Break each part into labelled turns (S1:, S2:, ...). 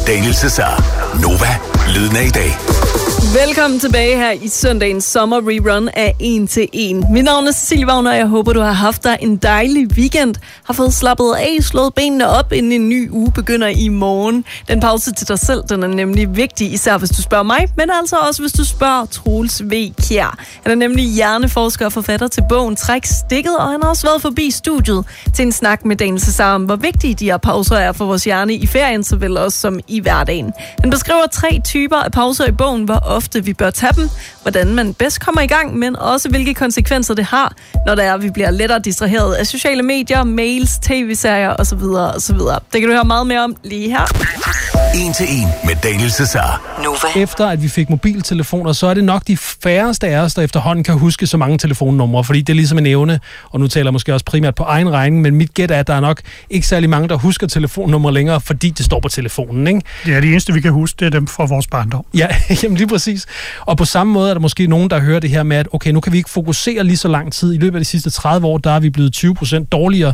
S1: Daniel Cesar. Nova, lyden af i dag.
S2: Velkommen tilbage her i søndagens sommer-rerun af 1 til 1. Mit navn er Cecilie Wagner, og jeg håber, du har haft dig en dejlig weekend. Har fået slappet af, slået benene op, inden en ny uge begynder i morgen. Den pause til dig selv, den er nemlig vigtig, især hvis du spørger mig, men altså også hvis du spørger Troels V. Kjær. Han er nemlig hjerneforsker og forfatter til bogen Træk stikket, og han har også været forbi studiet til en snak med Daniel Cesar om, hvor vigtige de her pauser er for vores hjerne i ferien, såvel også som i hverdagen. Han beskriver 3 typer af pauser i bogen, hvor ofte vi bør tage dem, hvordan man bedst kommer i gang, men også hvilke konsekvenser det har, når det er, at vi bliver lettere distraheret af sociale medier, mails, tv-serier osv. osv. Det kan du høre meget mere om lige her.
S1: 1 til 1 med Daniel Cesar.
S2: Nova.
S3: Efter at vi fik mobiltelefoner, så er det nok de færreste af os, der efterhånden kan huske så mange telefonnumre, fordi det er ligesom en evne, og nu taler jeg måske også primært på egen regning, men mit gæt er, at der er nok ikke særlig mange, der husker telefonnumre længere, fordi det står på telefonen, ikke?
S4: Ja, det eneste, vi kan huske, det er dem fra vores barndom.
S3: Ja, jamen lige præcis. Og på samme måde er der måske nogen, der hører det her med, at okay, nu kan vi ikke fokusere lige så lang tid. I løbet af de sidste 30 år, der er vi blevet 20% dårligere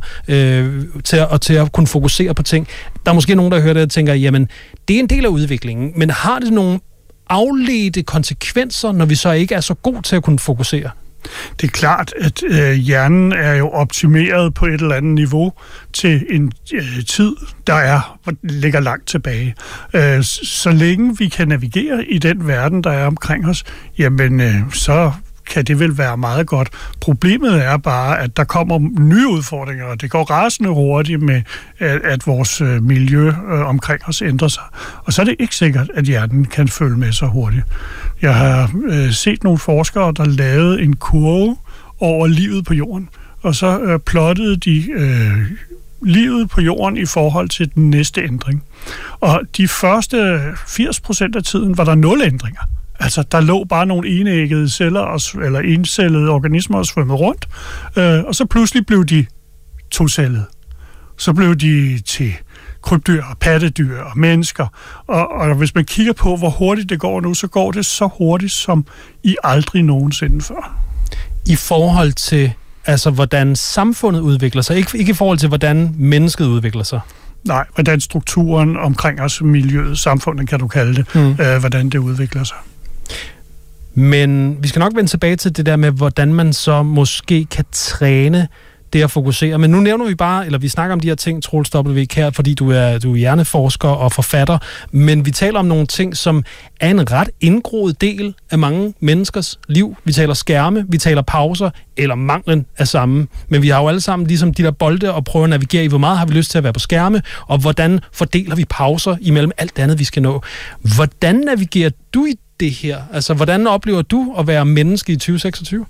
S3: til at kunne fokusere på ting. Der er måske nogen, der hører det og tænker, jamen, det er en del af udviklingen, men har det nogle afledte konsekvenser, når vi så ikke er så gode til at kunne fokusere?
S4: Det er klart, at hjernen er jo optimeret på et eller andet niveau til en tid, der ligger langt tilbage. Så længe vi kan navigere i den verden, der er omkring os, jamen så kan det vel være meget godt. Problemet er bare, at der kommer nye udfordringer, og det går rasende hurtigt med, at vores miljø omkring os ændrer sig. Og så er det ikke sikkert, at hjernen kan følge med så hurtigt. Jeg har set nogle forskere, der lavede en kurve over livet på jorden, og så plottede de livet på jorden i forhold til den næste ændring. Og de første 80% af tiden var der 0 ændringer. Altså, der lå bare nogle enæggede celler, eller encellede organismer og svømmede rundt, og så pludselig blev de tocellede. Så blev de til krybdyr, pattedyr og mennesker. Og hvis man kigger på, hvor hurtigt det går nu, så går det så hurtigt, som I aldrig nogensinde før.
S3: I forhold til, altså, hvordan samfundet udvikler sig, ikke i forhold til, hvordan mennesket udvikler sig?
S4: Nej, hvordan strukturen omkring os, miljøet, samfundet kan du kalde det, hvordan det udvikler sig.
S3: Men vi skal nok vende tilbage til det der med, hvordan man så måske kan træne det at fokusere. Men nu nævner vi bare, eller vi snakker om de her ting, Troels W. Kjær, fordi du er hjerneforsker og forfatter, men vi taler om nogle ting, som er en ret indgroet del af mange menneskers liv. Vi taler skærme, vi taler pauser, eller manglen af samme. Men vi har jo alle sammen ligesom de der bolde og prøver at navigere i, hvor meget har vi lyst til at være på skærme, og hvordan fordeler vi pauser imellem alt det andet, vi skal nå. Hvordan navigerer du i det her? Altså, hvordan oplever du at være menneske i 2026?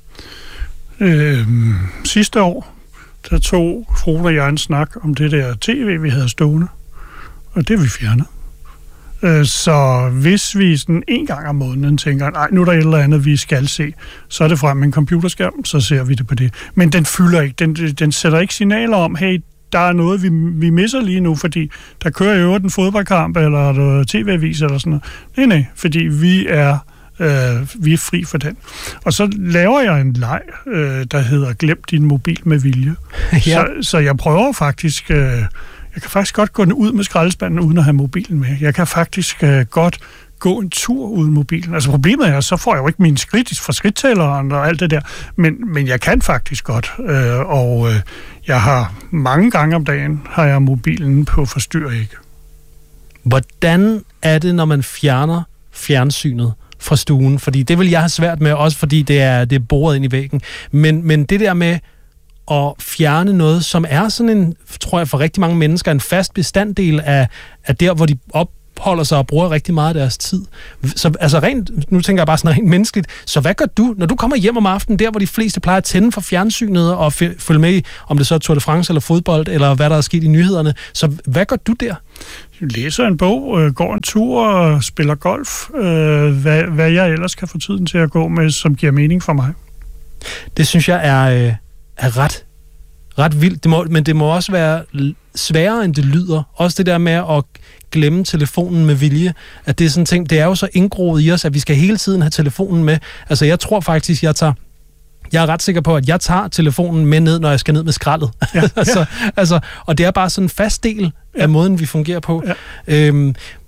S4: Sidste år, der tog Frode og jeg en snak om det der tv, vi havde stående, og det vi fjernet. Så hvis vi sådan en gang om måneden tænker, nej, nu er der et eller andet, vi skal se, så er det frem med en computerskærm, så ser vi det på det. Men den fylder ikke, den sætter ikke signaler om, hey, der er noget, vi misser lige nu, fordi der kører jo en fodboldkamp, eller tv-avis, eller sådan noget. Nej, fordi vi er fri for den. Og så laver jeg en leg, der hedder Glem din mobil med vilje. Ja. Så jeg prøver faktisk, jeg kan faktisk godt gå ud med skraldespanden, uden at have mobilen med. Jeg kan faktisk godt gå en tur uden mobilen. Altså problemet er, så får jeg jo ikke min skridt fra skridttælleren og alt det der, men jeg kan faktisk godt, og jeg har mange gange om dagen, har jeg mobilen på forstyr ikke.
S3: Hvordan er det, når man fjerner fjernsynet fra stuen? Fordi det vil jeg have svært med, også fordi det er boret ind i væggen. Men det der med at fjerne noget, som er sådan en, tror jeg for rigtig mange mennesker, en fast bestanddel af der, hvor de opholder sig og bruger rigtig meget af deres tid. Så altså nu tænker jeg bare sådan rent menneskeligt. Så hvad gør du, når du kommer hjem om aftenen, der hvor de fleste plejer at tænde for fjernsynet og følge med i, om det så er Tour de France eller fodbold, eller hvad der er sket i nyhederne. Så hvad gør du der?
S4: Jeg læser en bog, går en tur og spiller golf. Hvad jeg ellers kan få tiden til at gå med, som giver mening for mig.
S3: Det synes jeg er ret vildt. Men det må også være sværere, end det lyder. Også det der med at glemme telefonen med vilje. At det er sådan ting, det er jo så indgroet i os, at vi skal hele tiden have telefonen med. Altså jeg tror faktisk, jeg er ret sikker på, at jeg tager telefonen med ned, når jeg skal ned med skraldet. Ja. altså, og det er bare sådan en fast del af måden, vi fungerer på. Ja.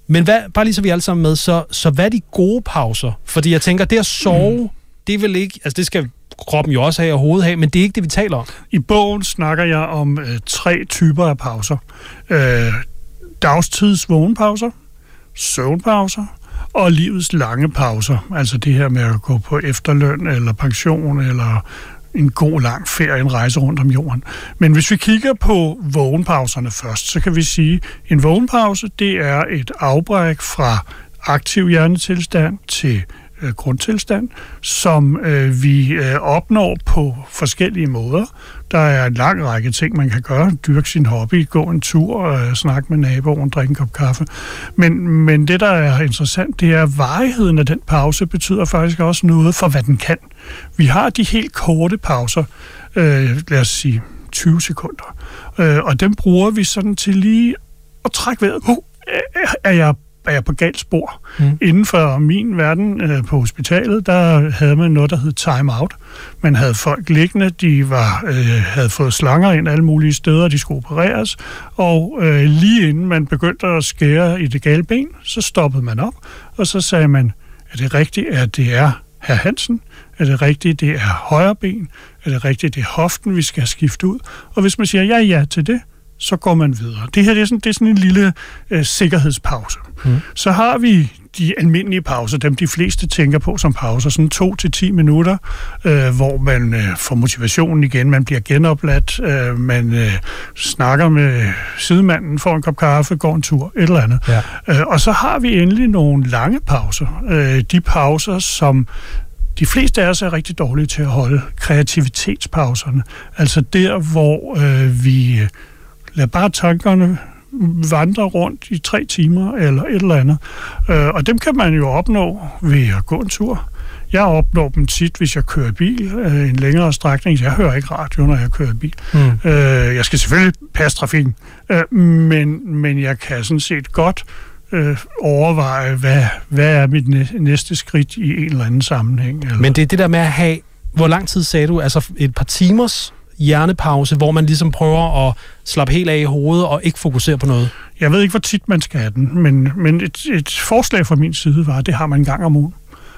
S3: Men bare lige så vi alle sammen med, så hvad er de gode pauser? Fordi jeg tænker, det at sove, det er vel ikke... Altså det skal kroppen jo også have og hovedet have, men det er ikke det, vi taler om.
S4: I bogen snakker jeg om 3 typer af pauser. Dagstids vågenpauser, søvnpauser og livets lange pauser. Altså det her med at gå på efterløn eller pension eller en god lang ferie, en rejse rundt om jorden. Men hvis vi kigger på vågenpauserne først, så kan vi sige, at en vågenpause, det er et afbræk fra aktiv hjernetilstand til grundtilstand, som vi opnår på forskellige måder. Der er en lang række ting, man kan gøre. Dyrke sin hobby, gå en tur, snakke med naboen, drikke en kop kaffe. Men det, der er interessant, det er, at varigheden af den pause betyder faktisk også noget for, hvad den kan. Vi har de helt korte pauser, lad os sige 20 sekunder, og dem bruger vi sådan til lige at trække vejret. Er jeg på galt spor? Inden for min verden på hospitalet, der havde man noget, der hed time out. Man havde folk liggende, de havde fået slanger ind alle mulige steder, de skulle opereres, og lige inden man begyndte at skære i det gale ben, så stoppede man op, og så sagde man, er det rigtigt, at det er hr. Hansen? Er det rigtigt, det er højre ben? Er det rigtigt, det er hoften, vi skal skifte ud? Og hvis man siger ja til det, så går man videre. Det her det er sådan en lille sikkerhedspause. Så har vi de almindelige pauser, dem de fleste tænker på som pauser, sådan 2 til 10 minutter, hvor man får motivationen igen, man bliver genopladt, man snakker med sidemanden, får en kop kaffe, går en tur, et eller andet. Ja. Og så har vi endelig nogle lange pauser. De pauser, som de fleste af os er rigtig dårlige til at holde, kreativitetspauserne. Altså der, hvor vi lader bare tankerne vandre rundt i 3 timer eller et eller andet. Og dem kan man jo opnå ved at gå en tur. Jeg opnår dem tit, hvis jeg kører bil en længere strækning. Jeg hører ikke radio, når jeg kører bil. Jeg skal selvfølgelig passe trafikken, men jeg kan sådan set godt overveje, hvad er mit næste skridt i en eller anden sammenhæng. Eller... Men
S3: det er det der med at have, hvor lang tid sagde du, altså et par timers hjernepause, hvor man ligesom prøver at slappe helt af i hovedet og ikke fokusere på noget?
S4: Jeg ved ikke, hvor tit man skal have den, men et forslag fra min side var, at det har man en gang om ugen.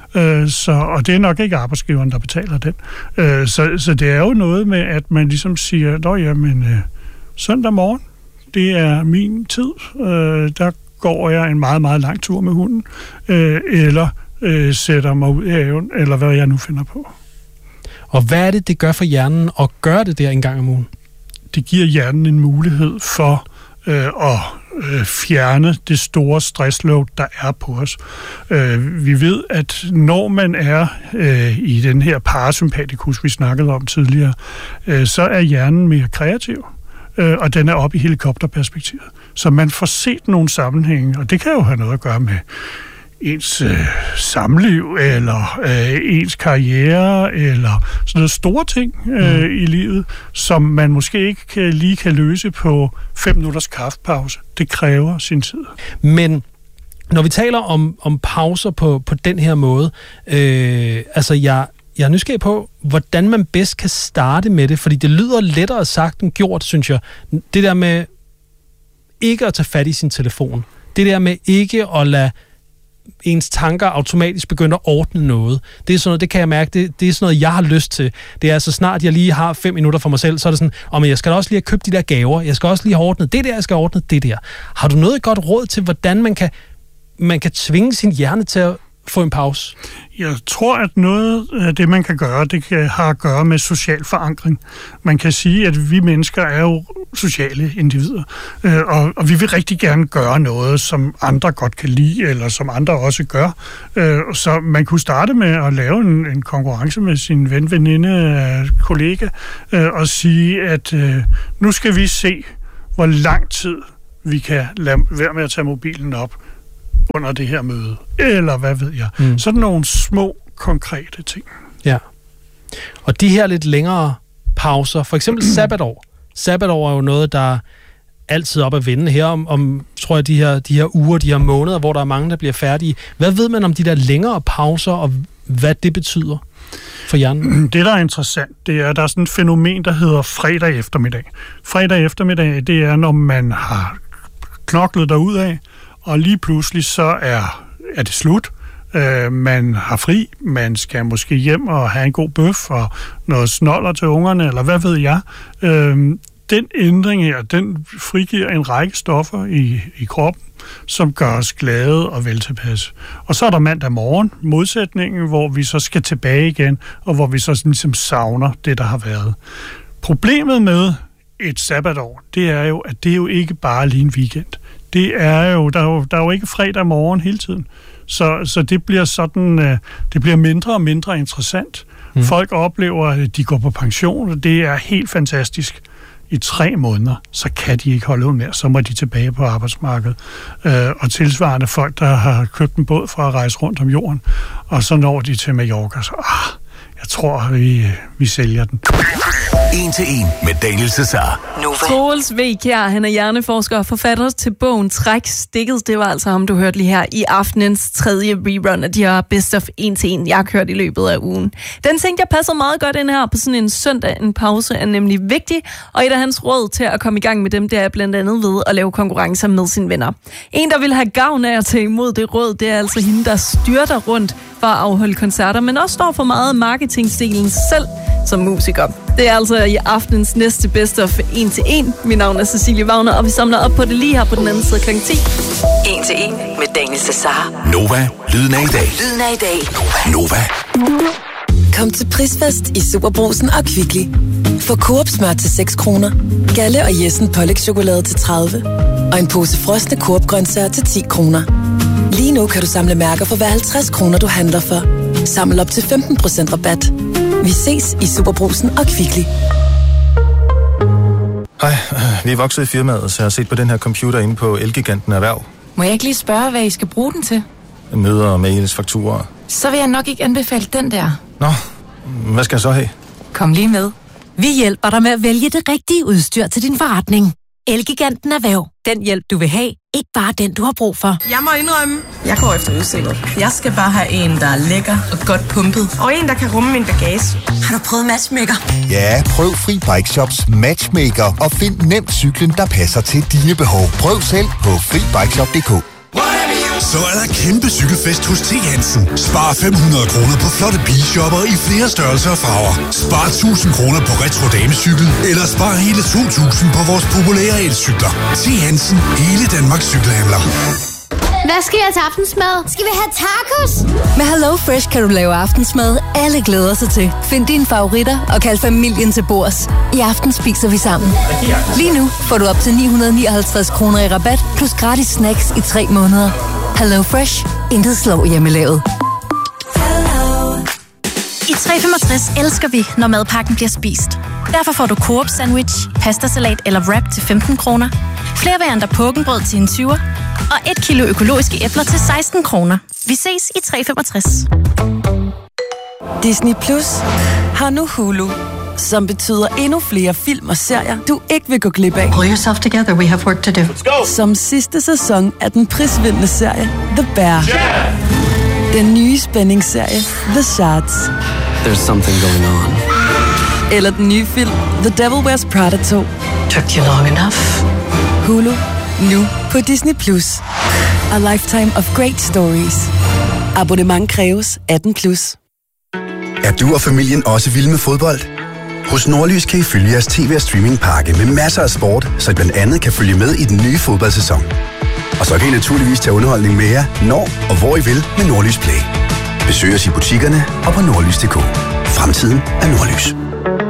S4: Og det er nok ikke arbejdsgiveren, der betaler den. Så det er jo noget med, at man ligesom siger, søndag morgen, det er min tid, der går jeg en meget, meget lang tur med hunden, eller sætter mig ud i haven, eller hvad jeg nu finder på.
S3: Og hvad er det gør for hjernen at gøre det der en gang om ugen?
S4: Det giver hjernen en mulighed for at fjerne det store stressload, der er på os. Vi ved, at når man er i den her parasympatikus, vi snakkede om tidligere, så er hjernen mere kreativ, og den er oppe i helikopterperspektivet. Så man får set nogle sammenhænge, og det kan jo have noget at gøre med ens samliv, eller ens karriere, eller sådan noget store ting i livet, som man måske ikke lige kan løse på 5 minutters kaffepause. Det kræver sin tid.
S3: Men når vi taler om pauser på den her måde, jeg er nysgerrig på, hvordan man bedst kan starte med det, fordi det lyder lettere sagt end gjort, synes jeg. Det der med ikke at tage fat i sin telefon. Det der med ikke at lade ens tanker automatisk begynder at ordne noget. Det er sådan noget, det kan jeg mærke, det er sådan noget, jeg har lyst til. Det er så snart, jeg lige har 5 minutter for mig selv, så er det sådan, men jeg skal også lige have købt de der gaver, jeg skal også lige have ordnet det der, jeg skal have ordnet det der. Har du noget godt råd til, hvordan man kan tvinge sin hjerne til at få en pause?
S4: Jeg tror, at noget af det, man kan gøre, det har at gøre med social forankring. Man kan sige, at vi mennesker er jo sociale individer, og vi vil rigtig gerne gøre noget, som andre godt kan lide, eller som andre også gør. Så man kunne starte med at lave en konkurrence med sin ven, veninde, kollega, og sige, at nu skal vi se, hvor lang tid vi kan lade være med at tage mobilen op under det her møde, eller hvad ved jeg. Sådan nogle små, konkrete ting.
S3: Ja. Og de her lidt længere pauser, for eksempel sabbatår. Sabbatår er jo noget, der altid op at vende her om tror jeg, de her uger, de her måneder, hvor der er mange, der bliver færdige. Hvad ved man om de der længere pauser, og hvad det betyder for hjernen? Det,
S4: der er interessant, det er, at der er sådan et fænomen, der hedder fredag eftermiddag. Fredag eftermiddag, det er, når man har knoklet derudad, og lige pludselig så er det slut. Man har fri, man skal måske hjem og have en god bøf og noget snoller til ungerne, eller hvad ved jeg. Den ændring her, den frigiver en række stoffer i kroppen, som gør os glade og veltilpas. Og så er der mandag morgen, modsætningen, hvor vi så skal tilbage igen, og hvor vi så ligesom savner det, der har været. Problemet med et sabbatår, det er jo, at det er jo ikke bare lige en weekend. Det er jo, der er jo ikke fredag morgen hele tiden. Så det bliver sådan, det bliver mindre og mindre interessant. Folk oplever, at de går på pension, og det er helt fantastisk. I 3 måneder, så kan de ikke holde ud mere, så må de tilbage på arbejdsmarkedet. Og tilsvarende folk, der har købt en båd for at rejse rundt om jorden, og så når de til Mallorca, så jeg tror, vi sælger den.
S1: 1-1 med Daniel Cesar.
S2: Troels V. Kjær, han er hjerneforsker og forfatter til bogen Træk stikket. Det var altså ham, du hørte lige her i aftenens 3. rerun af de her Best of 1-1, jeg har kørt i løbet af ugen. Den tænkte jeg passer meget godt ind her på sådan en søndag. En pause er nemlig vigtig, og et af hans råd til at komme i gang med dem, det er blandt andet ved at lave konkurrencer med sine venner. En, der vil have gavn af at tage imod det råd, det er altså hende, der styrter rundt for at afholde koncerter, men også står for meget marketingstilen selv som musiker. Det er altså i aftenens næste Best of 1-1. Mit navn er Cecilie Wagner, og vi samler op på det lige her på den anden side kl. 10.
S5: 1-1 med Daniel Cesar.
S1: Nova, lyden af i dag.
S5: Lyden af i dag.
S1: Nova.
S6: Kom til prisfest i Superbrugsen og Kvickly. Få Coop smør til 6 kroner, Galle og Jessen pålægschokolade til 30, og en pose frosne Coop grøntsager til 10 kroner. Lige nu kan du samle mærker for hver 50 kroner, du handler for. Samle op til 15% rabat. Vi ses i Superbrugsen og Kvickly.
S7: Hej, vi er vokset i firmaet, så jeg har set på den her computer inde på Elgiganten Erhverv.
S8: Må jeg ikke lige spørge, hvad I skal bruge den til?
S7: Møder, mails, fakturer.
S8: Så vil jeg nok ikke anbefale den der.
S7: Nå, hvad skal jeg så have?
S8: Kom lige med.
S9: Vi hjælper dig med at vælge det rigtige udstyr til din forretning. Elgiganten Erhverv. Den hjælp, du vil have. Ikke bare den, du har brug for.
S10: Jeg må indrømme, jeg går efter udseendet. Jeg skal bare have en, der er lækker og godt pumpet. Og en, der kan rumme min bagage.
S9: Har du prøvet Matchmaker?
S11: Ja, prøv Fri Bike Shops Matchmaker og find nemt cyklen, der passer til dine behov. Prøv selv på FriBikeShop.dk.
S12: Så er der kæmpe cykelfest hos T. Hansen. Spar 500 kroner på flotte bilshopper i flere størrelser og farver. Spar 1000 kroner på retro damecykel, eller spar hele 2000 på vores populære elcykler. T. Hansen, hele Danmarks cykelhandler.
S13: Hvad skal jeg til aftensmad? Skal vi have tacos?
S9: Med HelloFresh kan du lave aftensmad, alle glæder sig til. Find dine favoritter og kald familien til bords. I aften spiser vi sammen. Lige nu får du op til 959 kroner i rabat, plus gratis snacks i 3 måneder. HelloFresh. Intet slår hjemmelavet.
S14: I 365 elsker vi, når madpakken bliver spist. Derfor får du Coop sandwich, pastasalat eller wrap til 15 kroner. Flere varianter pukkenbrød til en 20'er. Og 1 kilo økologiske æbler til 16 kroner. Vi ses i 365.
S6: Disney Plus har nu Hulu, som betyder endnu flere film og serier, du ikke vil gå glip af.
S9: Pull yourself together, we have work to do.
S6: Som sidste sæson af den prisvindende serie The Bear. Yeah! Den nye spændingsserie The Shards.
S15: There's something going on.
S6: Eller den nye film The Devil Wears Prada 2.
S9: Took you long enough.
S6: Hulu. Nu på Disney Plus. A lifetime of great stories. Abonnement kræves 18+.
S16: Er du og familien også vilde med fodbold? Hos Nordlys kan I følge jeres tv- og streamingpakke med masser af sport, så I blandt andet kan følge med i den nye fodboldsæson. Og så kan I naturligvis tage underholdning med jer, når og hvor I vil med Nordlys Play. Besøg os i butikkerne og på nordlys.dk. Fremtiden er Nordlys.